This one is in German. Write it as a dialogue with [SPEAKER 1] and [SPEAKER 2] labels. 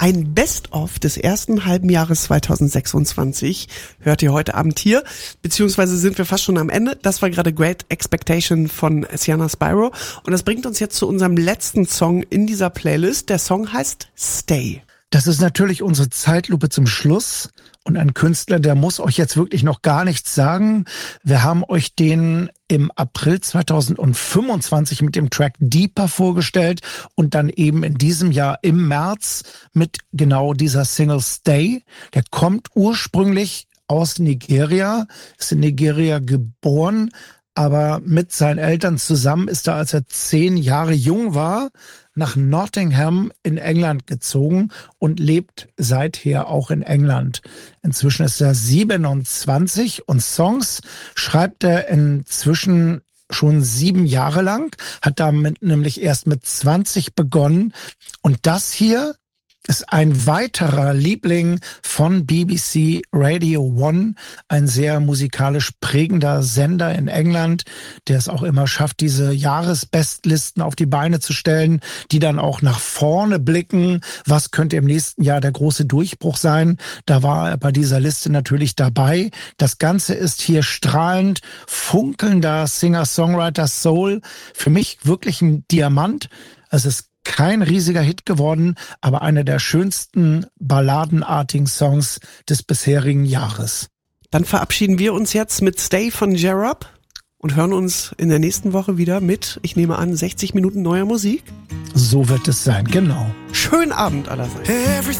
[SPEAKER 1] Ein Best-of des ersten halben Jahres 2026 hört ihr heute Abend hier, beziehungsweise sind wir fast schon am Ende. Das war gerade Great Expectation von Sienna Spyro und das bringt uns jetzt zu unserem letzten Song in dieser Playlist. Der Song heißt Stay.
[SPEAKER 2] Das ist natürlich unsere Zeitlupe zum Schluss und ein Künstler, der muss euch jetzt wirklich noch gar nichts sagen. Wir haben euch den im April 2025 mit dem Track Deeper vorgestellt und dann eben in diesem Jahr im März mit genau dieser Single Stay. Der kommt ursprünglich aus Nigeria, ist in Nigeria geboren, aber mit seinen Eltern zusammen ist er, als er 10 Jahre jung war, nach Nottingham in England gezogen und lebt seither auch in England. Inzwischen ist er 27 und Songs schreibt er inzwischen schon 7 Jahre lang, hat damit nämlich erst mit 20 begonnen. Und das hier ist ein weiterer Liebling von BBC Radio One, ein sehr musikalisch prägender Sender in England, der es auch immer schafft, diese Jahresbestlisten auf die Beine zu stellen, die dann auch nach vorne blicken. Was könnte im nächsten Jahr der große Durchbruch sein? Da war er bei dieser Liste natürlich dabei. Das Ganze ist hier strahlend, funkelnder Singer-Songwriter-Soul. Für mich wirklich ein Diamant. Es ist kein riesiger Hit geworden, aber einer der schönsten balladenartigen Songs des bisherigen Jahres.
[SPEAKER 1] Dann verabschieden wir uns jetzt mit Stay von J-Rob und hören uns in der nächsten Woche wieder mit, ich nehme an, 60 Minuten neuer Musik.
[SPEAKER 2] So wird es sein, genau.
[SPEAKER 1] Schönen Abend allerseits.